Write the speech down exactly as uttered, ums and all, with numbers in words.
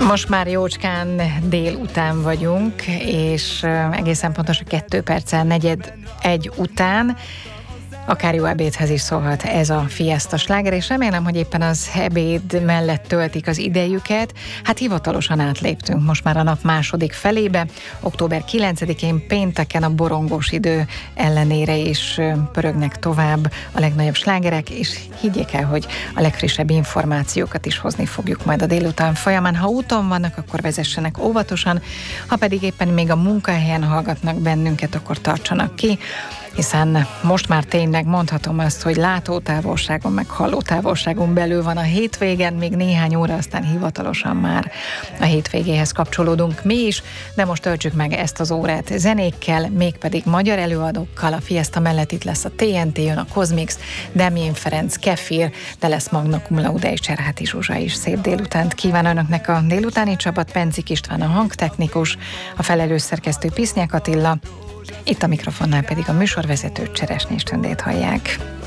Most már jócskán délután vagyunk, és egészen pontosan kettő perccel negyed egy után. Akár jó ebédhez is szólhat ez a Fiesta sláger, és remélem, hogy éppen az ebéd mellett töltik az idejüket. Hát hivatalosan átléptünk most már a nap második felébe. október kilencedikén pénteken a borongós idő ellenére is pörögnek tovább a legnagyobb slágerek, és higgyék el, hogy a legfrissebb információkat is hozni fogjuk majd a délután folyamán. Ha úton vannak, akkor vezessenek óvatosan, ha pedig éppen még a munkahelyen hallgatnak bennünket, akkor tartsanak ki, hiszen most már tényleg mondhatom azt, hogy látótávolságon, meg hallótávolságon belül van a hétvégen, még néhány óra, aztán hivatalosan már a hétvégéhez kapcsolódunk mi is, de most töltsük meg ezt az órát zenékkel, mégpedig magyar előadókkal. A Fiesta mellett itt lesz a té en té, jön a Kozmix, Demjén Ferenc, Kefir, de lesz Magna Cum Laude és Cserháti Zsuzsa is. Szép délutánt kíván önöknek a délutáni csapat, Pencik István a hangtechnikus, a felelős szerkesztő Pisznyák Attila, itt a mikrofonnál pedig a műsorvezető Cseresnyi Tündét hallják.